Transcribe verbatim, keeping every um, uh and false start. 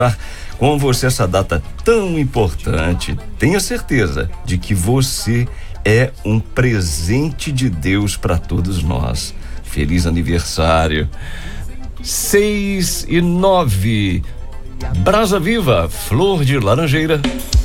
com você essa data tão importante. Tenha certeza de que você é um presente de Deus para todos nós. Feliz aniversário. Seis e nove. Brasa Viva, Flor de Laranjeira.